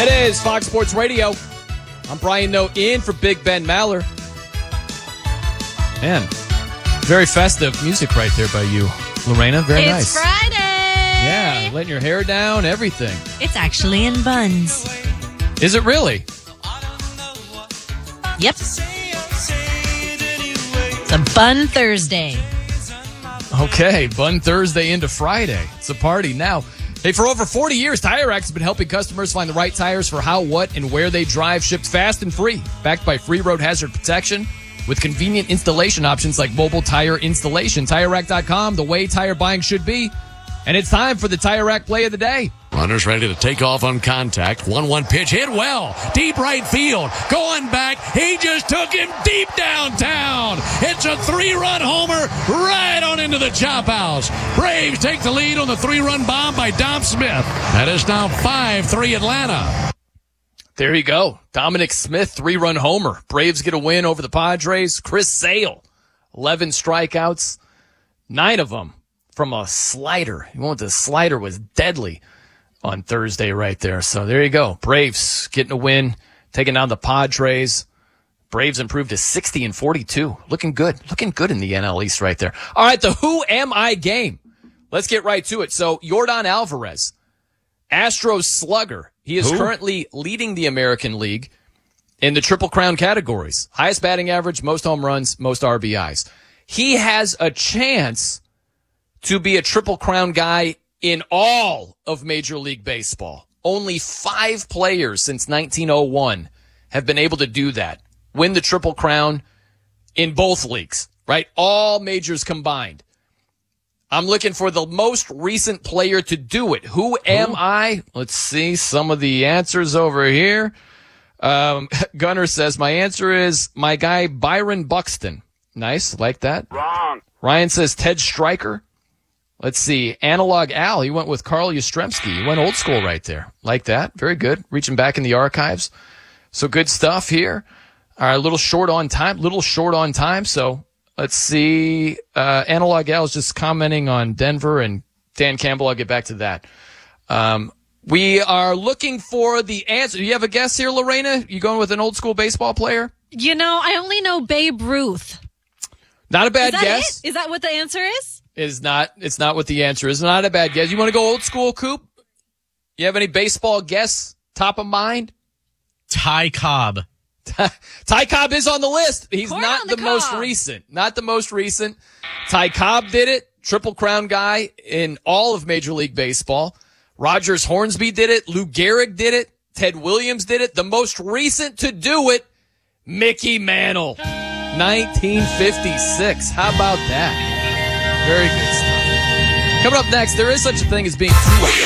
It is Fox Sports Radio. I'm Brian Noe in for Big Ben Maller. Man, very festive music right there by you, Lorena. Very nice. It's Friday. Yeah, letting your hair down, everything. It's actually in buns. Is it really? Yep. It's a Bun Thursday. Okay, Bun Thursday into Friday. It's a party now. Hey, for over 40 years, Tire Rack has been helping customers find the right tires for how, what, and where they drive, shipped fast and free. Backed by free road hazard protection with convenient installation options like mobile tire installation. TireRack.com, the way tire buying should be. And it's time for the Tire Rack play of the day. Runners ready to take off on contact. 1-1 pitch hit well. Deep right field. Going back. He just took him deep downtown. It's a 3-run homer right on into the chop house. Braves take the lead on the 3-run bomb by Dom Smith. That is now 5-3 Atlanta. There you go. Dominic Smith, 3-run homer. Braves get a win over the Padres. Chris Sale, 11 strikeouts, 9 of them from a slider. The slider was deadly on Thursday right there. So there you go. Braves getting a win, taking down the Padres. Braves improved to 60-42. Looking good. Looking good in the NL East right there. All right, the Who Am I game. Let's get right to it. So Yordan Alvarez, Astros slugger. He is currently leading the American League in the Triple Crown categories. Highest batting average, most home runs, most RBIs. He has a chance to be a Triple Crown guy in all of Major League Baseball. Only 5 players since 1901 have been able to do that. Win the Triple Crown in both leagues, right? All majors combined. I'm looking for the most recent player to do it. Who am I? Let's see some of the answers over here. Gunner says, my answer is my guy Byron Buxton. Nice, like that. Wrong. Ryan says Ted Stryker. Let's see. Analog Al, he went with Carl Yastrzemski. He went old school right there. Like that. Very good. Reaching back in the archives. So good stuff here. All right, a little short on time. So let's see. Analog Al is just commenting on Denver and Dan Campbell. I'll get back to that. We are looking for the answer. Do you have a guess here, Lorena? You going with an old school baseball player? I only know Babe Ruth. Not a bad guess. Is that what the answer is? It's not what the answer is. Not a bad guess. You want to go old school, Coop? You have any baseball guess top of mind? Ty Cobb. Ty Cobb is on the list. He's Corn not on the the most cob. recent. Not the most recent. Ty Cobb did it. Triple Crown guy in all of Major League Baseball. Rogers Hornsby did it. Lou Gehrig did it. Ted Williams did it. The most recent to do it, Mickey Mantle. 1956. How about that? Very good stuff. Coming up next, there is such a thing as being too.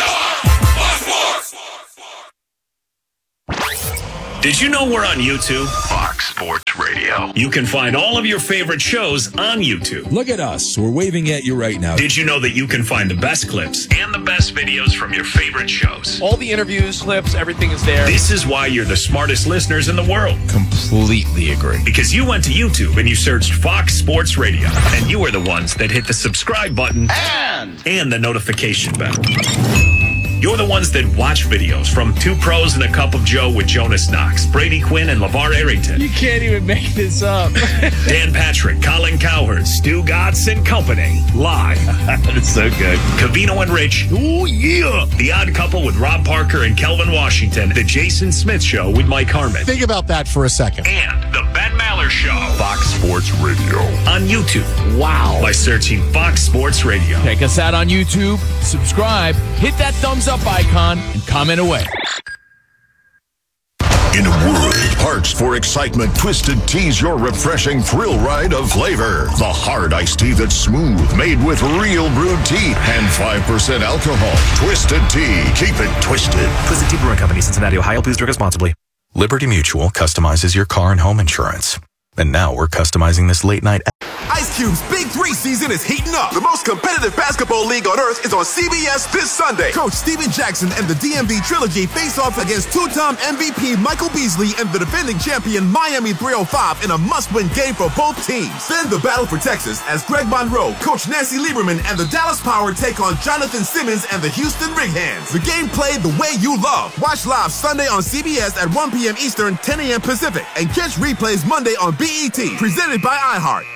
Did you know we're on YouTube? Fox Sports Radio. You can find all of your favorite shows on YouTube. Look at us. We're waving at you right now. Did you know that you can find the best clips and the best videos from your favorite shows? All the interviews, clips, everything is there. This is why you're the smartest listeners in the world. Completely agree. Because you went to YouTube and you searched Fox Sports Radio. And you are the ones that hit the subscribe button and the notification bell. You're the ones that watch videos from Two Pros and a Cup of Joe with Jonas Knox, Brady Quinn, and LeVar Arrington. You can't even make this up. Dan Patrick, Colin Cowherd, Stu Gatz and Company. Live. That's so good. Cavino and Rich. Oh, yeah. The Odd Couple with Rob Parker and Kelvin Washington. The Jason Smith Show with Mike Harmon. Think about that for a second. And the Ben Maller Show. Fox Sports Radio. On YouTube. Wow. By searching Fox Sports Radio. Check us out on YouTube, subscribe, hit that thumbs up icon, and comment away. In a world of hearts for excitement, Twisted Tea's your refreshing thrill ride of flavor. The hard iced tea that's smooth, made with real brewed tea and 5% alcohol. Twisted Tea. Keep it twisted. Twisted Tea Brewing Company, Cincinnati, Ohio. Please drink responsibly. Liberty Mutual customizes your car and home insurance. And now we're customizing this late night. Ice Cube's Big 3 season is heating up. The most competitive basketball league on earth is on CBS this Sunday. Coach Steven Jackson and the DMV Trilogy face off against two-time MVP Michael Beasley and the defending champion Miami 305 in a must-win game for both teams. Then the battle for Texas as Greg Monroe, Coach Nancy Lieberman, and the Dallas Power take on Jonathan Simmons and the Houston Rig Hands. The game played the way you love. Watch live Sunday on CBS at 1 p.m. Eastern, 10 a.m. Pacific, and catch replays Monday on BET, presented by iHeart.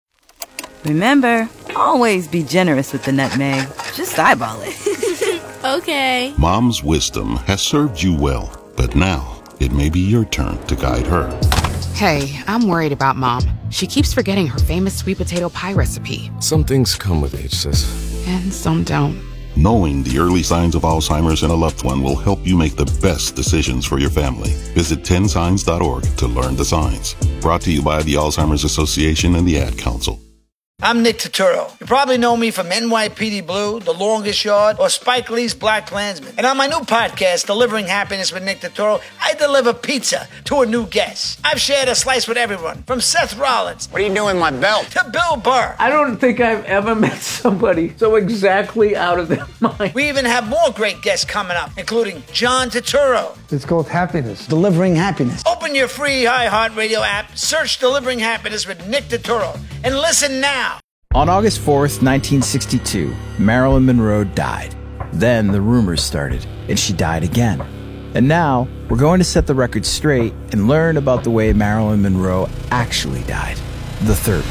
Remember, always be generous with the nutmeg. Just eyeball it. Okay. Mom's wisdom has served you well, but now it may be your turn to guide her. Hey, I'm worried about Mom. She keeps forgetting her famous sweet potato pie recipe. Some things come with age, sis. And some don't. Knowing the early signs of Alzheimer's in a loved one will help you make the best decisions for your family. Visit 10signs.org to learn the signs. Brought to you by the Alzheimer's Association and the Ad Council. I'm Nick Turturro. You probably know me from NYPD Blue, The Longest Yard, or Spike Lee's Black Klansman. And on my new podcast, Delivering Happiness with Nick Turturro, I deliver pizza to a new guest. I've shared a slice with everyone, from Seth Rollins. What are you doing with my belt? To Bill Burr. I don't think I've ever met somebody so exactly out of their mind. We even have more great guests coming up, including John Turturro. It's called Happiness. Delivering Happiness. Open your free iHeartRadio app, search Delivering Happiness with Nick Turturro, and listen now. On August 4th, 1962, Marilyn Monroe died. Then the rumors started, and she died again. And now, we're going to set the record straight and learn about the way Marilyn Monroe actually died. The third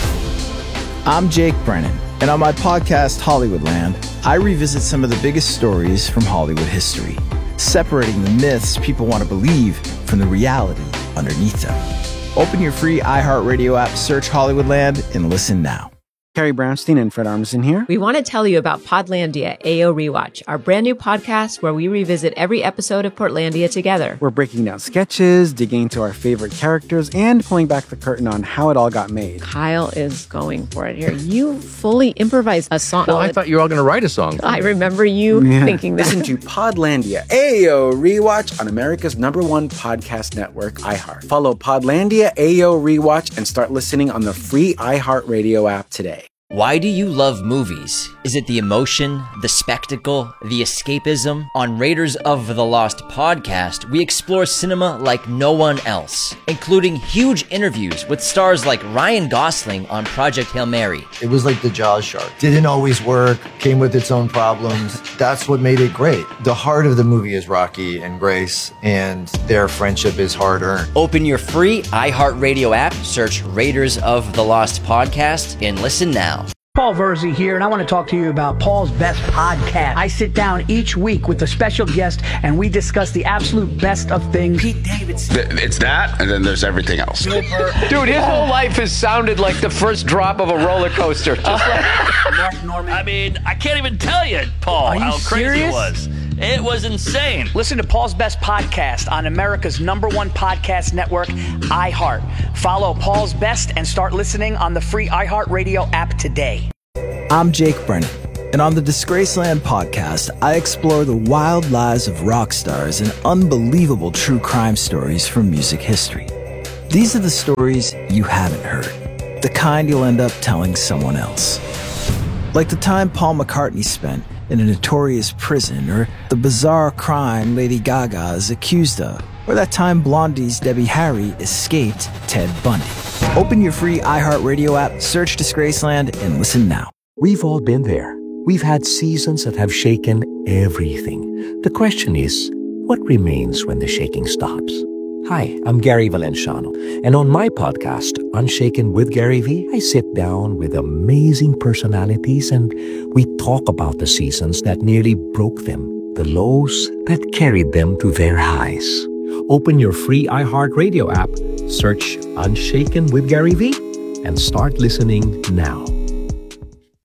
way. I'm Jake Brennan, and on my podcast, Hollywoodland, I revisit some of the biggest stories from Hollywood history, separating the myths people want to believe from the reality underneath them. Open your free iHeartRadio app, search Hollywoodland, and listen now. Carrie Brownstein and Fred Armisen here. We want to tell you about Podlandia AO Rewatch, our brand new podcast where we revisit every episode of Portlandia together. We're breaking down sketches, digging into our favorite characters, and pulling back the curtain on how it all got made. Kyle is going for it here. You fully improvised a song. Well, I thought you were all going to write a song. I remember you thinking that. Listen to Podlandia AO Rewatch on America's #1 podcast network, iHeart. Follow Podlandia AO Rewatch and start listening on the free iHeartRadio app today. Why do you love movies? Is it the emotion, the spectacle, the escapism? On Raiders of the Lost podcast, we explore cinema like no one else, including huge interviews with stars like Ryan Gosling on Project Hail Mary. It was like the Jaws shark. Didn't always work, came with its own problems. That's what made it great. The heart of the movie is Rocky and Grace, and their friendship is hard-earned. Open your free iHeartRadio app, search Raiders of the Lost podcast, and listen now. Paul Verzi here, and I want to talk to you about Paul's Best Podcast. I sit down each week with a special guest, and we discuss the absolute best of things. Pete Davidson. It's that, and then there's everything else. Dude, his whole life has sounded like the first drop of a roller coaster. Just like Mark Norman. I mean, I can't even tell you, Paul, how crazy it was. It was insane. Listen to Paul's Best Podcast on America's #1 podcast network, iHeart. Follow Paul's Best and start listening on the free iHeartRadio app today. I'm Jake Brennan, and on the Disgraceland podcast, I explore the wild lives of rock stars and unbelievable true crime stories from music history. These are the stories you haven't heard, the kind you'll end up telling someone else. Like the time Paul McCartney spent in a notorious prison, or the bizarre crime Lady Gaga is accused of, or that time Blondie's Debbie Harry escaped Ted Bundy. Open your free iHeartRadio app, search Disgraceland, and listen now. We've all been there. We've had seasons that have shaken everything. The question is, what remains when the shaking stops? Hi, I'm Gary Valenciano, and on my podcast, Unshaken with Gary V, I sit down with amazing personalities and we talk about the seasons that nearly broke them, the lows that carried them to their highs. Open your free iHeartRadio app, search Unshaken with Gary V, and start listening now.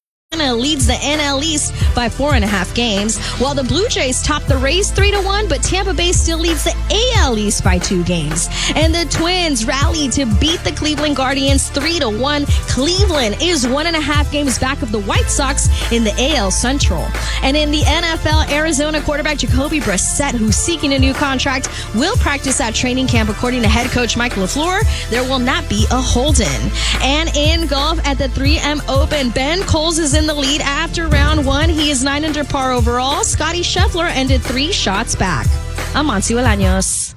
Atlanta leads the NL East by 4.5 games, while the Blue Jays top the Rays 3-1, but Tampa Bay still leads the AL East by 2 games. And the Twins rally to beat the Cleveland Guardians 3-1. Cleveland is 1.5 games back of the White Sox in the AL Central. And in the NFL, Arizona quarterback Jacoby Brissett, who's seeking a new contract, will practice at training camp. According to head coach Mike LaFleur, there will not be a hold-in. And in golf at the 3M Open, Ben Coles is in the lead after round 1. He is 9 under par overall. Scotty Scheffler ended 3 shots back. I'm Monty Olaños.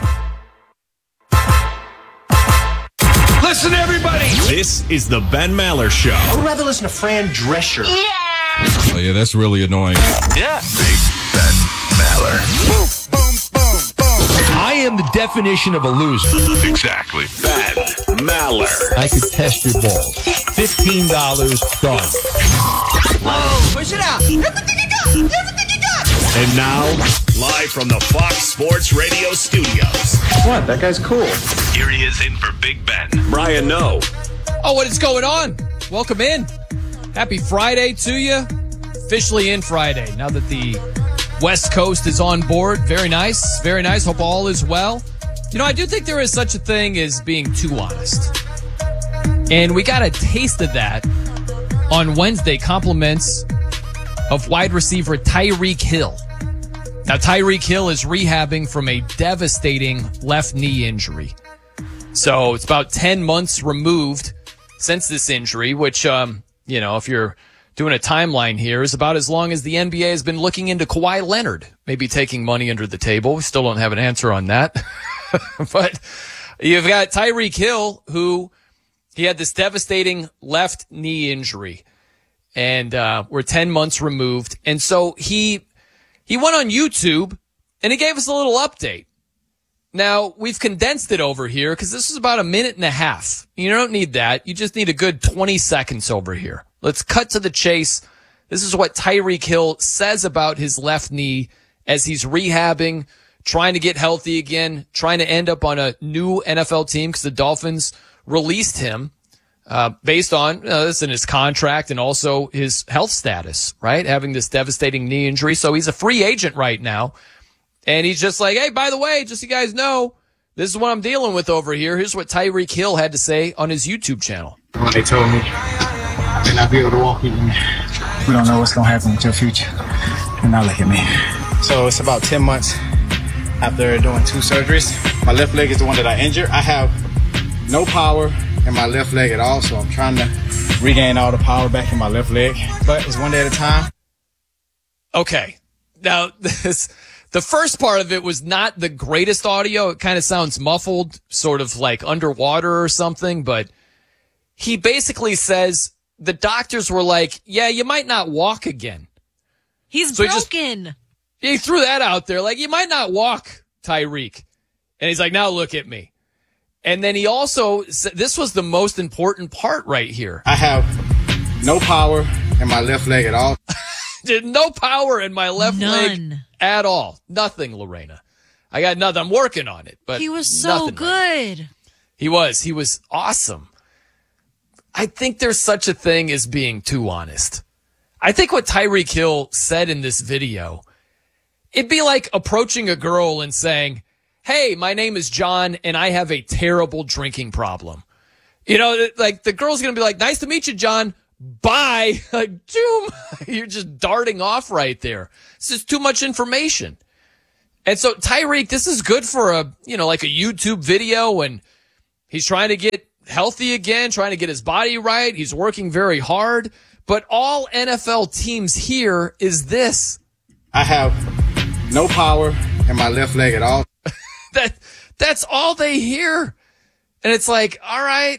Listen, everybody. This is the Ben Maller Show. I would rather listen to Fran Drescher. Yeah. Oh, yeah, that's really annoying. Yeah. Big Ben Maller. Boom, boom, boom, boom. I am the definition of a loser. Exactly. Ben Maller. I could test your balls. $15 done. Whoa, push it out. Everything you got. Everything you got. And now, live from the Fox Sports Radio studios. What? That guy's cool. Here he is in for Big Ben. Brian Noe. Oh, what is going on? Welcome in. Happy Friday to you. Officially in Friday, now that the West Coast is on board. Very nice. Very nice. Hope all is well. You know, I do think there is such a thing as being too honest. And we got a taste of that on Wednesday. Compliments of wide receiver Tyreek Hill. Now, Tyreek Hill is rehabbing from a devastating left knee injury. So it's about 10 months removed since this injury, which, you know, if you're doing a timeline here, is about as long as the NBA has been looking into Kawhi Leonard, maybe taking money under the table. We still don't have an answer on that. But you've got Tyreek Hill, who he had this devastating left knee injury. And we're 10 months removed. And so he went on YouTube and he gave us a little update. Now, we've condensed it over here because this is about 1.5 minutes. You don't need that. You just need a good 20 seconds over here. Let's cut to the chase. This is what Tyreek Hill says about his left knee as he's rehabbing, trying to get healthy again, trying to end up on a new NFL team because the Dolphins released him based on this in his contract and also his health status, right? Having this devastating knee injury. So he's a free agent right now. And he's just like, hey, by the way, just so you guys know, this is what I'm dealing with over here. Here's what Tyreek Hill had to say on his YouTube channel. When they told me I may not be able to walk even, we don't know what's going to happen with your future. And now look at me. So it's about 10 months after doing 2 surgeries. My left leg is the one that I injured. I have no power in my left leg at all, so I'm trying to regain all the power back in my left leg. But it's one day at a time. Okay. Now, the first part of it was not the greatest audio. It kind of sounds muffled, sort of like underwater or something. But he basically says the doctors were like, yeah, you might not walk again. He's broken. He threw that out there. Like, you might not walk, Tyreek. And he's like, now look at me. And then he also said, this was the most important part right here. I have no power in my left leg at all. No power in my left leg at all. Nothing, Lorena. I got nothing. I'm working on it. But he was so good. Right. He was awesome. I think there's such a thing as being too honest. I think what Tyreek Hill said in this video, it'd be like approaching a girl and saying, hey, my name is John and I have a terrible drinking problem. You know, like the girl's going to be like, nice to meet you, John. Bye. Like, doom. You're just darting off right there. This is too much information. And so Tyreek, this is good for like a YouTube video, and he's trying to get healthy again, trying to get his body right. He's working very hard. But all NFL teams hear is this. I have no power in my left leg at all. That's all they hear. And it's like, all right,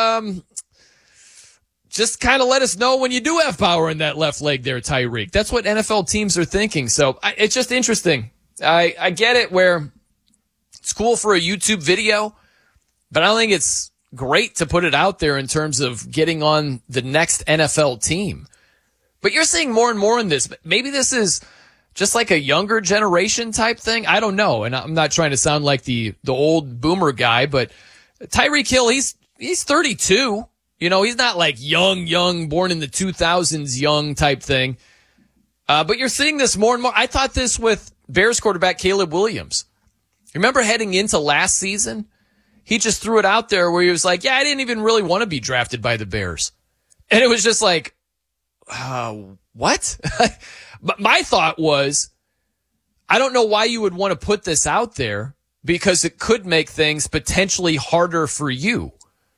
just kind of let us know when you do have power in that left leg there, Tyreek. That's what NFL teams are thinking. So it's just interesting. I get it where it's cool for a YouTube video, but I don't think it's great to put it out there in terms of getting on the next NFL team. But you're seeing more and more in this. Maybe this is just like a younger generation type thing. I don't know. And I'm not trying to sound like the old boomer guy, but Tyreek Hill, he's 32. You know, he's not like young, born in the 2000s, young type thing. But you're seeing this more and more. I thought this with Bears quarterback Caleb Williams. Remember heading into last season? He just threw it out there where he was like, yeah, I didn't even really want to be drafted by the Bears. And it was just like, what? But my thought was, I don't know why you would want to put this out there because it could make things potentially harder for you.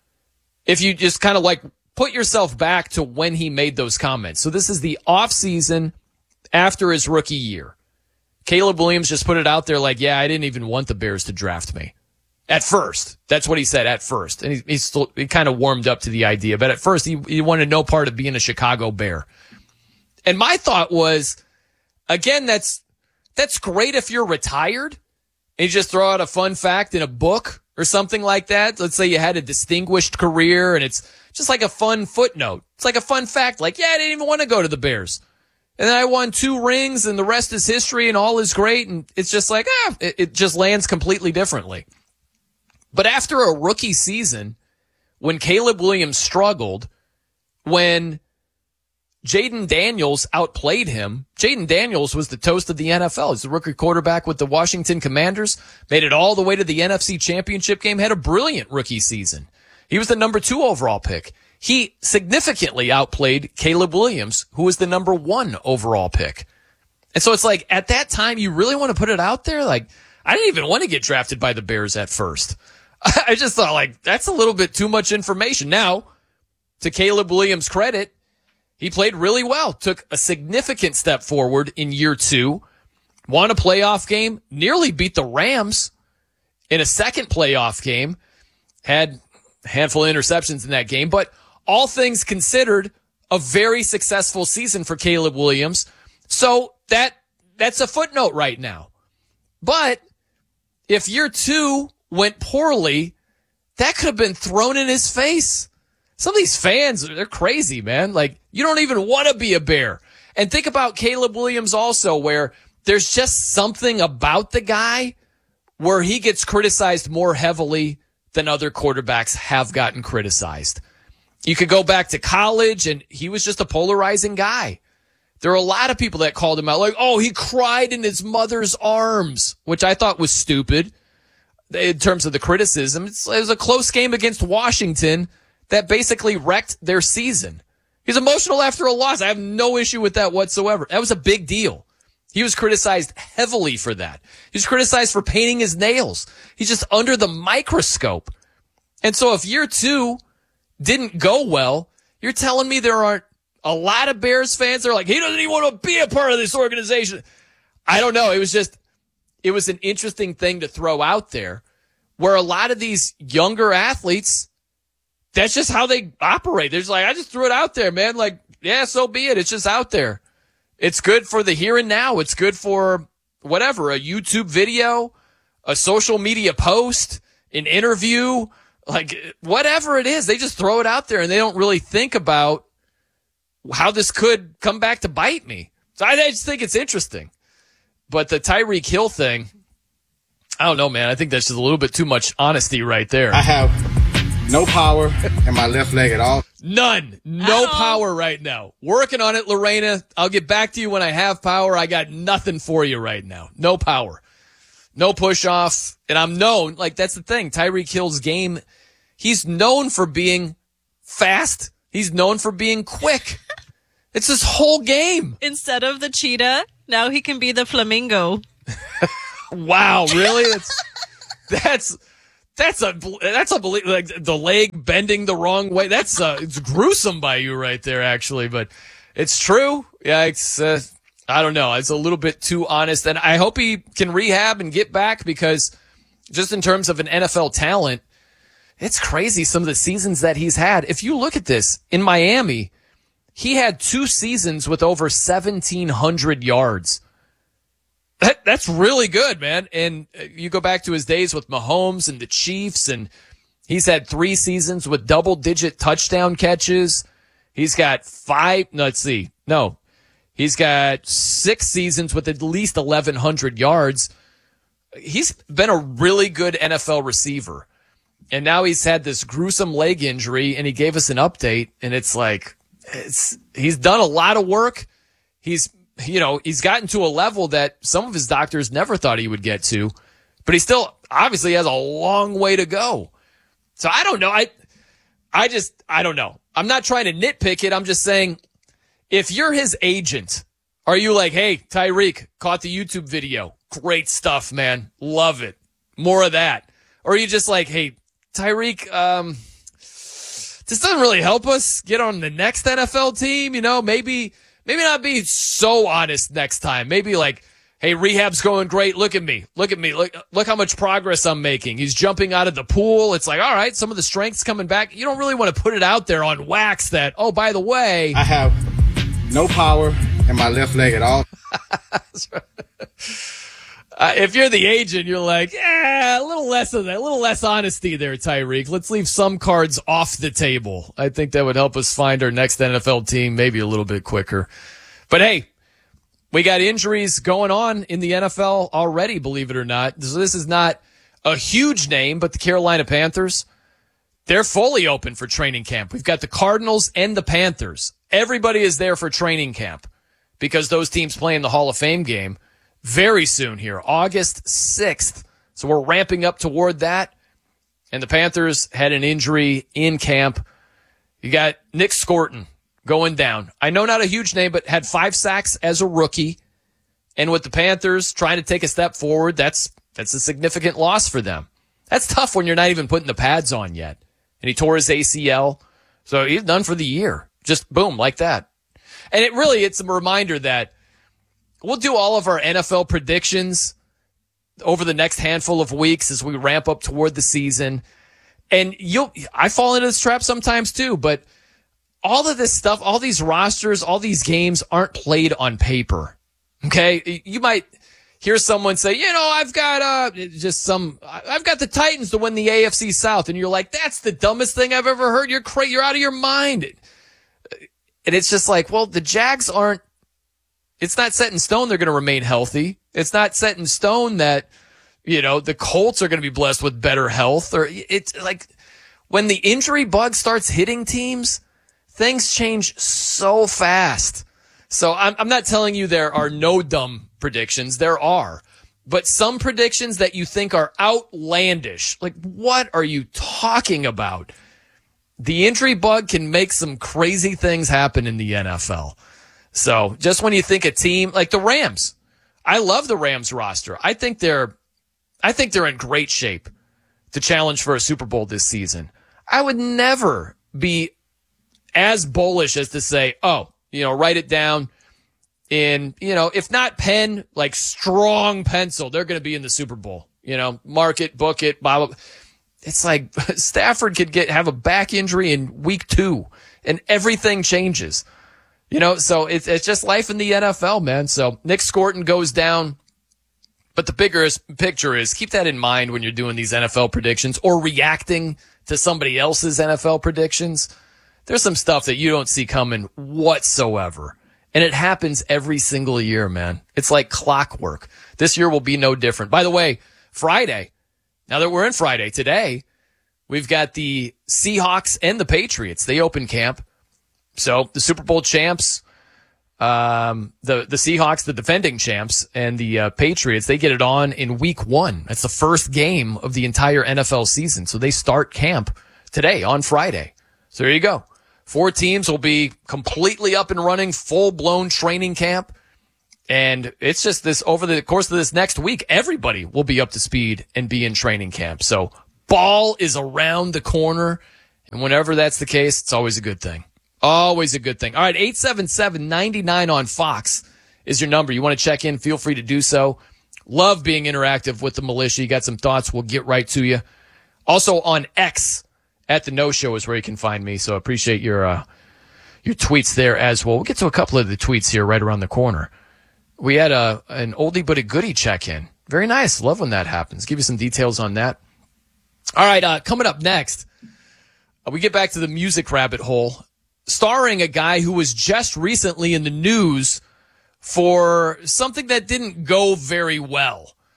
If you just kind of like put yourself back to when he made those comments. So this is the off season after his rookie year. Caleb Williams just put it out there like, yeah, I didn't even want the Bears to draft me. At first. That's what he said at first. And he kind of warmed up to the idea. But at first, he wanted no part of being a Chicago Bear. And my thought was, again, that's great if you're retired and you just throw out a fun fact in a book or something like that. Let's say you had a distinguished career and it's just like a fun footnote. It's like a fun fact. Like, yeah, I didn't even want to go to the Bears. And then I won 2 rings and the rest is history and all is great. And it's just like, it just lands completely differently. But after a rookie season, when Caleb Williams struggled, when Jaden Daniels outplayed him, Jaden Daniels was the toast of the NFL. He's the rookie quarterback with the Washington Commanders, made it all the way to the NFC Championship game, had a brilliant rookie season. He was the number 2 overall pick. He significantly outplayed Caleb Williams, who was the number 1 overall pick. And so it's like, at that time, you really want to put it out there? Like, I didn't even want to get drafted by the Bears at first. I just thought, like, that's a little bit too much information. Now, to Caleb Williams' credit, he played really well, took a significant step forward in year 2, won a playoff game, nearly beat the Rams in a second playoff game, had a handful of interceptions in that game, but all things considered, a very successful season for Caleb Williams. So that's a footnote right now. But if year 2 went poorly, that could have been thrown in his face. Some of these fans, they're crazy, man. Like, you don't even want to be a Bear. And think about Caleb Williams also, where there's just something about the guy where he gets criticized more heavily than other quarterbacks have gotten criticized. You could go back to college, and he was just a polarizing guy. There are a lot of people that called him out, like, oh, he cried in his mother's arms, which I thought was stupid. In terms of the criticism, it was a close game against Washington that basically wrecked their season. He's emotional after a loss. I have no issue with that whatsoever. That was a big deal. He was criticized heavily for that. He was criticized for painting his nails. He's just under the microscope. And so if year 2 didn't go well, you're telling me there aren't a lot of Bears fans that are like, he doesn't even want to be a part of this organization. I don't know. It was an interesting thing to throw out there where a lot of these younger athletes, that's just how they operate. They're just like, I just threw it out there, man. Like, yeah, so be it. It's just out there. It's good for the here and now. It's good for whatever, a YouTube video, a social media post, an interview, like whatever it is. They just throw it out there and they don't really think about how this could come back to bite me. So I just think it's interesting. But the Tyreek Hill thing, I don't know, man. I think that's just a little bit too much honesty right there. I have no power in my left leg at all. None. No power right now. Working on it, Lorena. I'll get back to you when I have power. I got nothing for you right now. No power. No push off. And I'm known, like that's the thing. Tyreek Hill's game, he's known for being fast. He's known for being quick. It's his whole game. Instead of the cheetah, now he can be the flamingo. Wow, really? That's unbelievable. Like the leg bending the wrong way. It's gruesome by you right there, actually. But it's true. Yeah, it's I don't know. It's a little bit too honest, and I hope he can rehab and get back because just in terms of an NFL talent, it's crazy some of the seasons that he's had. If you look at this in Miami, he had 2 seasons with over 1,700 yards. That's really good, man. And you go back to his days with Mahomes and the Chiefs, and he's had 3 seasons with double-digit touchdown catches. He's got 6 seasons with at least 1,100 yards. He's been a really good NFL receiver. And now he's had this gruesome leg injury, and he gave us an update, and it's like, he's done a lot of work. He's gotten to a level that some of his doctors never thought he would get to, but he still obviously has a long way to go. So I don't know. I don't know. I'm not trying to nitpick it. I'm just saying, if you're his agent, are you like, hey, Tyreek, caught the YouTube video. Great stuff, man. Love it. More of that. Or are you just like, hey, Tyreek, this doesn't really help us get on the next NFL team. Maybe not be so honest next time. Maybe like, hey, rehab's going great. Look at me. Look how much progress I'm making. He's jumping out of the pool. It's like, all right, some of the strength's coming back. You don't really want to put it out there on wax that, oh, by the way, I have no power in my left leg at all. If you're the agent, you're like, a little less of that, a little less honesty there, Tyreek. Let's leave some cards off the table. I think that would help us find our next NFL team maybe a little bit quicker. But hey, we got injuries going on in the NFL already, believe it or not. So this is not a huge name, but the Carolina Panthers, they're fully open for training camp. We've got the Cardinals and the Panthers. Everybody is there for training camp because those teams play in the Hall of Fame game very soon here, August 6th. So we're ramping up toward that. And the Panthers had an injury in camp. You got Nick Scorton going down. I know not a huge name, but had 5 sacks as a rookie. And with the Panthers trying to take a step forward, that's a significant loss for them. That's tough when you're not even putting the pads on yet. And he tore his ACL. So he's done for the year. Just boom, like that. And it's a reminder that we'll do all of our NFL predictions over the next handful of weeks as we ramp up toward the season. And I fall into this trap sometimes too, but all of this stuff, all these rosters, all these games aren't played on paper. Okay. You might hear someone say, I've got the Titans to win the AFC South. And you're like, that's the dumbest thing I've ever heard. You're crazy. You're out of your mind. And it's just like, well, the Jags it's not set in stone they're going to remain healthy. It's not set in stone that, the Colts are going to be blessed with better health. Or it's like when the injury bug starts hitting teams, things change so fast. So I'm not telling you there are no dumb predictions. There are. But some predictions that you think are outlandish, like what are you talking about? The injury bug can make some crazy things happen in the NFL. So just when you think a team like the Rams, I love the Rams roster. I think they're in great shape to challenge for a Super Bowl this season. I would never be as bullish as to say, write it down in, if not pen, like strong pencil, they're going to be in the Super Bowl. Mark it, book it, blah, blah. It's like Stafford could have a back injury in week 2 and everything changes. So it's just life in the NFL, man. So Nick Scorton goes down. But the bigger picture is keep that in mind when you're doing these NFL predictions or reacting to somebody else's NFL predictions. There's some stuff that you don't see coming whatsoever. And it happens every single year, man. It's like clockwork. This year will be no different. By the way, Friday, now that we're in Friday, today, we've got the Seahawks and the Patriots. They open camp. So the Super Bowl champs, the Seahawks, the defending champs, and the Patriots, they get it on in week 1. That's the first game of the entire NFL season. So they start camp today on Friday. So there you go. 4 teams will be completely up and running, full-blown training camp. And it's just this over the course of this next week, everybody will be up to speed and be in training camp. So ball is around the corner. And whenever that's the case, it's always a good thing. Always a good thing. All right, 877-99 on Fox is your number. You want to check in, feel free to do so. Love being interactive with the militia. You got some thoughts, we'll get right to you. Also on X, at the No Show is where you can find me. So appreciate your tweets there as well. We'll get to a couple of the tweets here right around the corner. We had an oldie but a goodie check-in. Very nice. Love when that happens. Give you some details on that. All right, coming up next, we get back to the music rabbit hole, starring a guy who was just recently in the news for something that didn't go very well.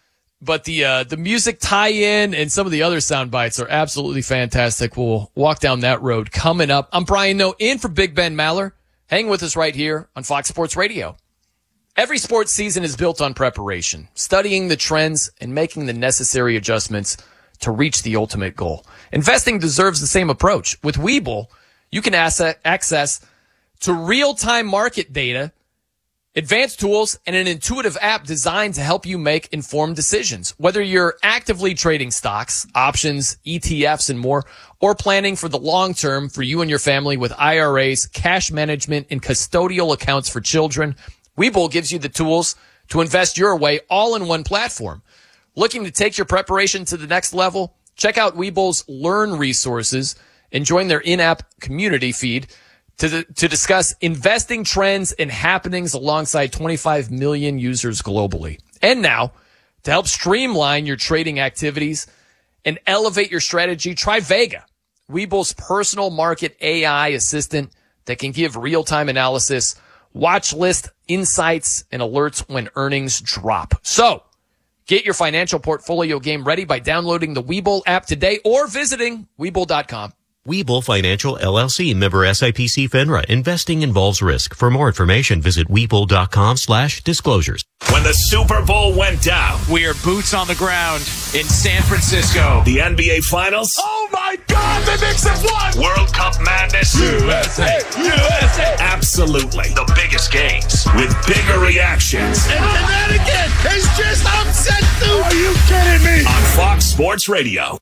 But the music tie-in and some of the other sound bites are absolutely fantastic. We'll walk down that road coming up. I'm Brian Noe, in for Big Ben Maller. Hang with us right here on Fox Sports Radio. Every sports season is built on preparation, studying the trends and making the necessary adjustments to reach the ultimate goal. Investing deserves the same approach. With Webull, you can access to real-time market data, advanced tools, and an intuitive app designed to help you make informed decisions. Whether you're actively trading stocks, options, ETFs, and more, or planning for the long term for you and your family with IRAs, cash management, and custodial accounts for children, Webull gives you the tools to invest your way all in one platform. Looking to take your preparation to the next level? Check out Webull's Learn resources and join their in-app community feed to discuss investing trends and happenings alongside 25 million users globally. And now, to help streamline your trading activities and elevate your strategy, try Vega, Webull's personal market AI assistant that can give real-time analysis, watch list insights, and alerts when earnings drop. So, get your financial portfolio game ready by downloading the Webull app today or visiting Webull.com. Webull Financial LLC, member SIPC FINRA. Investing involves risk. For more information, visit Webull.com/disclosures. When the Super Bowl went down, we are boots on the ground in San Francisco. The NBA Finals. Oh my God, the Knicks have won! World Cup madness. USA! USA! Absolutely. The biggest games with bigger reactions. And Connecticut is just upset, dude! Are you kidding me? On Fox Sports Radio.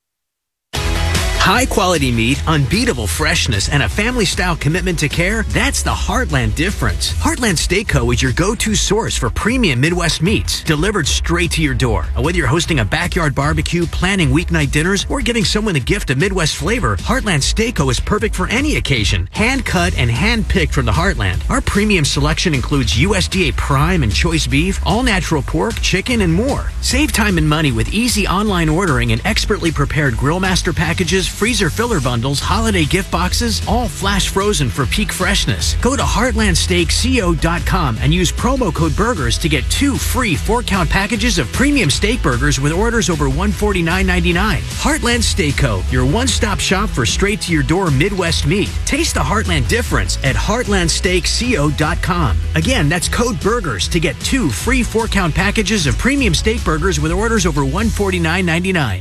High quality meat, unbeatable freshness, and a family-style commitment to care, that's the Heartland difference. Heartland Steak Co. is your go-to source for premium Midwest meats, delivered straight to your door. Whether you're hosting a backyard barbecue, planning weeknight dinners, or giving someone a gift of Midwest flavor, Heartland Steak Co. is perfect for any occasion. Hand-cut and hand-picked from the Heartland. Our premium selection includes USDA prime and choice beef, all-natural pork, chicken, and more. Save time and money with easy online ordering and expertly prepared Grillmaster packages, freezer filler bundles, holiday gift boxes, all flash frozen for peak freshness. Go to heartlandsteakco.com and use promo code BURGERS to get 2 free 4-count packages of premium steak burgers with orders over $149.99. Heartland Steak Co., your one-stop shop for straight-to-your-door Midwest meat. Taste the Heartland difference at heartlandsteakco.com. Again, that's code BURGERS to get 2 free 4-count packages of premium steak burgers with orders over $149.99.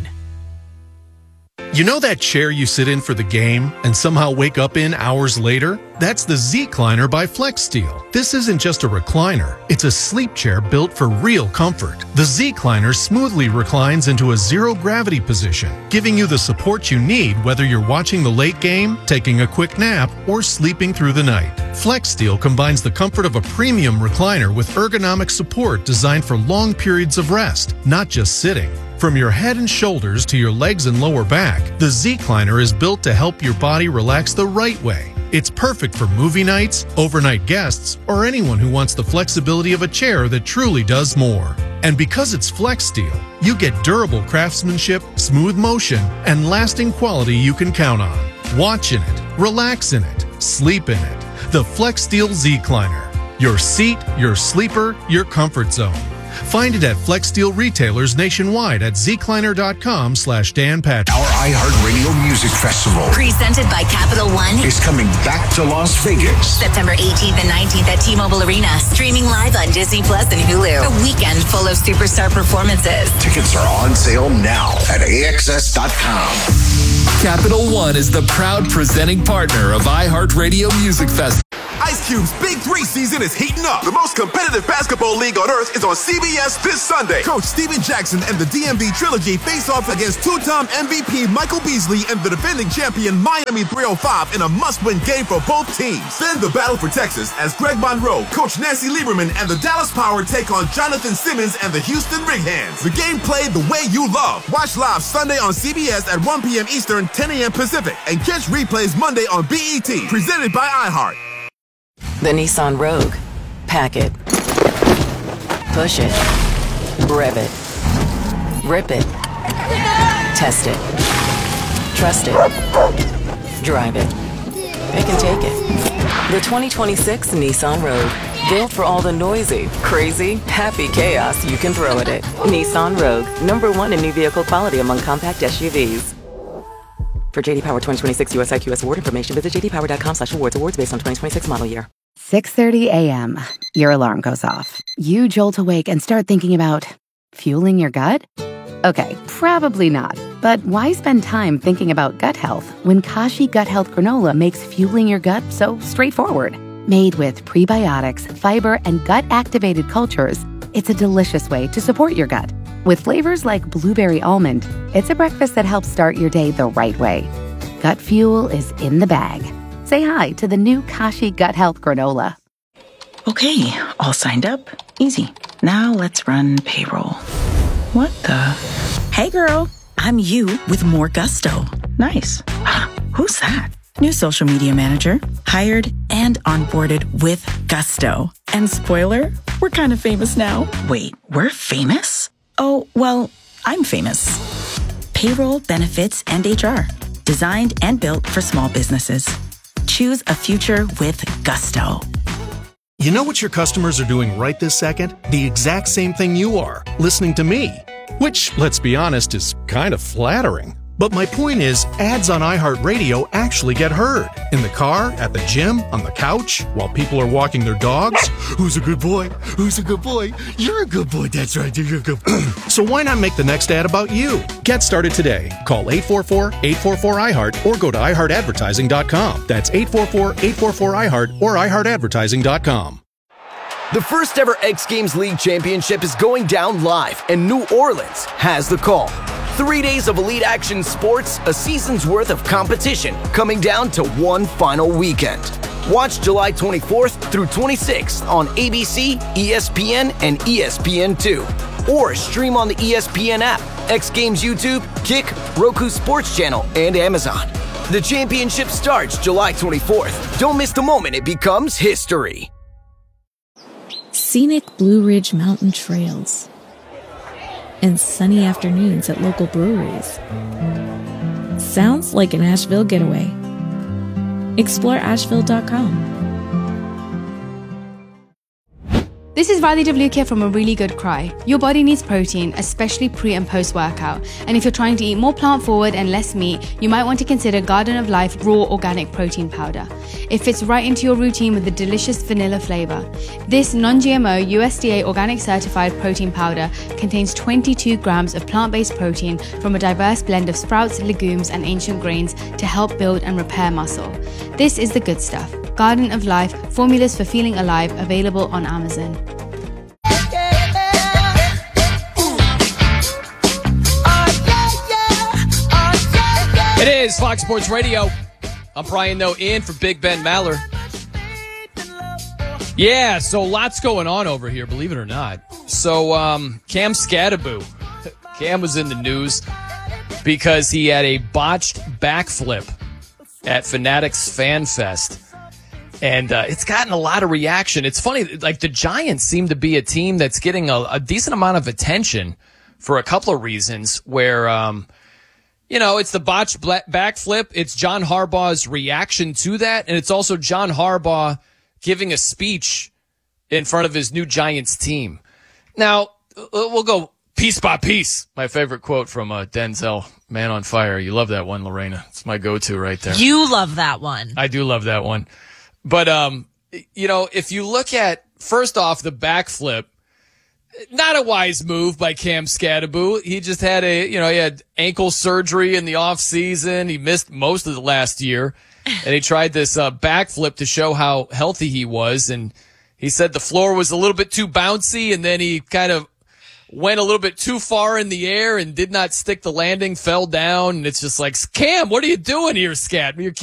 You know that chair you sit in for the game and somehow wake up in hours later? That's the Z-Cliner by FlexSteel. This isn't just a recliner. It's a sleep chair built for real comfort. The Z-Cliner smoothly reclines into a zero-gravity position, giving you the support you need whether you're watching the late game, taking a quick nap, or sleeping through the night. FlexSteel combines the comfort of a premium recliner with ergonomic support designed for long periods of rest, not just sitting. From your head and shoulders to your legs and lower back, the Z-Cliner is built to help your body relax the right way. It's perfect for movie nights, overnight guests, or anyone who wants the flexibility of a chair that truly does more. And because it's FlexSteel, you get durable craftsmanship, smooth motion, and lasting quality you can count on. Watch in it, relax in it, sleep in it. The FlexSteel Z-Cliner. Your seat, your sleeper, your comfort zone. Find it at FlexSteel retailers nationwide at zcliner.com/Dan Patrick. Our iHeartRadio Music Festival, presented by Capital One, is coming back to Las Vegas. September 18th and 19th at T-Mobile Arena. Streaming live on Disney Plus and Hulu. A weekend full of superstar performances. Tickets are on sale now at AXS.com. Capital One is the proud presenting partner of iHeartRadio Music Festival. Ice Cube's Big 3 season is heating up. The most competitive basketball league on earth is on CBS this Sunday. Coach Steven Jackson and the DMV Trilogy face off against two-time MVP Michael Beasley and the defending champion Miami 305 in a must-win game for both teams. Then the battle for Texas as Greg Monroe, Coach Nancy Lieberman, and the Dallas Power take on Jonathan Simmons and the Houston Rig Hands. The game played the way you love. Watch live Sunday on CBS at 1 p.m. Eastern, 10 a.m. Pacific, and catch replays Monday on BET. Presented by iHeart. The Nissan Rogue. Pack it. Push it. Rev it. Rip it. Test it. Trust it. Drive it. It can take it. The 2026 Nissan Rogue. Built for all the noisy, crazy, happy chaos you can throw at it. Nissan Rogue, #1 in new vehicle quality among compact SUVs. For JD Power 2026 US IQS award information, visit jdpower.com/awards. Awards based on 2026 model year. 6:30 a.m. Your alarm goes off. You jolt awake and start thinking about fueling your gut? Okay, probably not. But why spend time thinking about gut health when Kashi Gut Health Granola makes fueling your gut so straightforward? Made with prebiotics, fiber, and gut-activated cultures, it's a delicious way to support your gut. With flavors like blueberry almond, it's a breakfast that helps start your day the right way. Gut fuel is in the bag. Say hi to the new Kashi Gut Health Granola. Okay, all signed up. Easy. Now let's run payroll. What the? Hey girl, I'm you with more gusto. Nice. Who's that? New social media manager, hired and onboarded with gusto. And spoiler, we're kind of famous now. Wait, we're famous? Oh, well, I'm famous. Payroll, benefits, and HR. Designed and built for small businesses. Choose a future with gusto. You know what your customers are doing right this second? The exact same thing you are, listening to me. Which, let's be honest, is kind of flattering. But my point is, ads on iHeartRadio actually get heard. In the car, at the gym, on the couch, while people are walking their dogs. Who's a good boy? Who's a good boy? You're a good boy, that's right, you're a good boy. So why not make the next ad about you? Get started today. Call 844-844-iHeart or go to iHeartAdvertising.com. That's 844-844-iHeart or iHeartAdvertising.com. The first ever X Games League Championship is going down live, and New Orleans has the call. 3 days of elite action sports, a season's worth of competition, coming down to one final weekend. Watch July 24th through 26th on ABC, ESPN, and ESPN2. Or stream on the ESPN app, X Games YouTube, Kick, Roku Sports Channel, and Amazon. The championship starts July 24th. Don't miss the moment it becomes history. Scenic Blue Ridge Mountain trails and sunny afternoons at local breweries. Sounds like an Asheville getaway. Explore Asheville.com. This is Radhi Devlukia from A Really Good Cry. Your body needs protein, especially pre and post workout. And if you're trying to eat more plant forward and less meat, you might want to consider Garden of Life Raw Organic Protein Powder. It fits right into your routine with a delicious vanilla flavor. This non-GMO USDA organic certified protein powder contains 22 grams of plant-based protein from a diverse blend of sprouts, legumes, and ancient grains to help build and repair muscle. This is the good stuff. Garden of Life, formulas for feeling alive, available on Amazon. It is Fox Sports Radio. I'm Brian Noe in for Big Ben Maller. Yeah, so lots going on over here, believe it or not. So Cam Skattebo. Cam was in the news because he had a botched backflip at Fanatics Fan Fest. And it's gotten a lot of reaction. It's funny, like the Giants seem to be a team that's getting a decent amount of attention for a couple of reasons where, it's the botched backflip. It's John Harbaugh's reaction to that. And it's also John Harbaugh giving a speech in front of his new Giants team. Now, we'll go piece by piece. My favorite quote from Denzel, Man on Fire. You love that one, Lorena. It's my go-to right there. You love that one. I do love that one. But, if you look at, first off, the backflip, not a wise move by Cam Skattebo. He just had he had ankle surgery in the off season. He missed most of the last year, and he tried this backflip to show how healthy he was. And he said the floor was a little bit too bouncy, and then he kind of went a little bit too far in the air and did not stick the landing, fell down. And it's just like, Cam, what are you doing here, Scat? You're